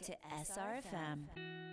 to SRFM.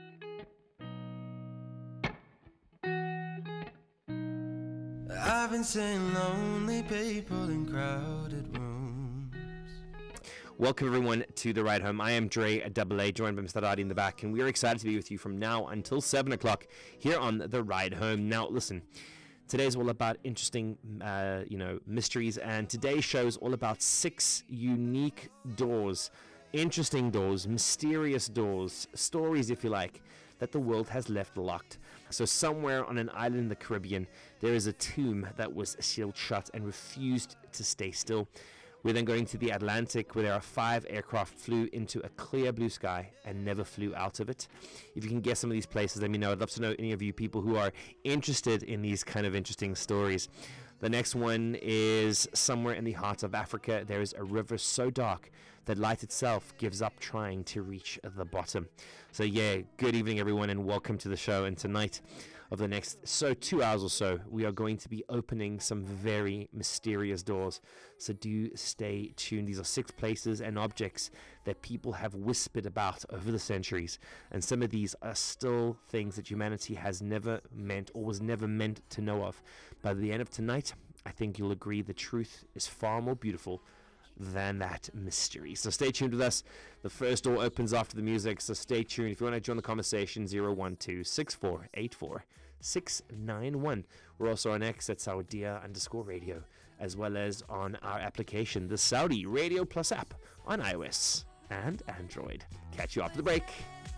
I've been seeing lonely people in crowded rooms. Welcome everyone to The Ride Home. I am Dre AA, joined by Mr. Adi in the back, and we're excited to be with you from now until 7 o'clock here on The Ride Home. Now listen, today's all about interesting mysteries, and today's show is all about 6 unique doors, interesting doors, mysterious doors, stories if you like, that the world has left locked. So somewhere on an island in the Caribbean, there is a tomb that was sealed shut and refused to stay still. We're then going to the Atlantic, where there are 5 aircraft flew into a clear blue sky and never flew out of it. If you can guess some of these places, let me know. I'd love to know any of you people who are interested in these kind of interesting stories. The next one is somewhere in the heart of Africa. There is a river so dark that light itself gives up trying to reach the bottom. So yeah, good evening everyone, and welcome to the show. And tonight, of the next 2 hours or so, we are going to be opening some very mysterious doors. So do stay tuned. These are 6 places and objects that people have whispered about over the centuries. And some of these are still things that humanity has never meant or was never meant to know of. By the end of tonight, I think you'll agree the truth is far more beautiful than that mystery. So stay tuned with us. The first door opens after the music, so stay tuned. If you want to join the conversation, 012-6484-691. We're also on X at Saudia_radio, as well as on our application, the Saudi Radio Plus app, on iOS and Android. Catch you after the break.